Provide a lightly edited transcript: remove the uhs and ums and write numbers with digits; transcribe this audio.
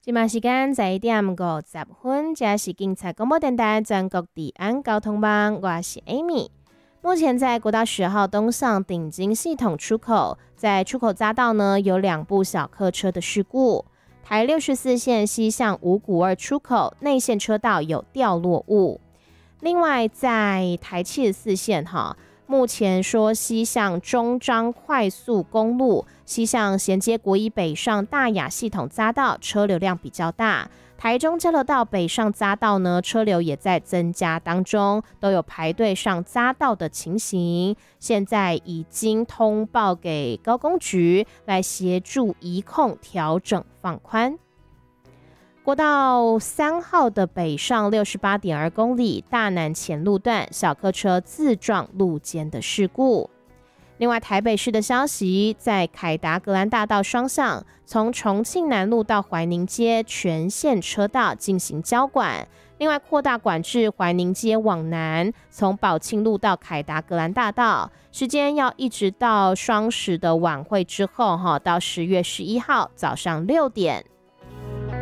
现在时间11:50，这是警察广播电台全国治安交通网，我是 Amy。目前在国道10号东上顶金系统出口，在出口匝道呢有2部小客车的事故。台64线西向五股二出口内线车道有掉落物。另外在台74线目前说西向中彰快速公路西向衔接国一北上大雅系统匝道车流量比较大，台中交流道北上匝道呢车流也在增加当中，都有排队上匝道的情形，现在已经通报给高工局来协助移控调整放宽。国道3号的北上68.2公里大南前路段小客车自撞路肩的事故。另外台北市的消息，在凯达格兰大道双向从重庆南路到怀宁街全线车道进行交管，另外扩大管制怀宁街往南从宝庆路到凯达格兰大道，时间要一直到双十的晚会之后到10月11号早上6点。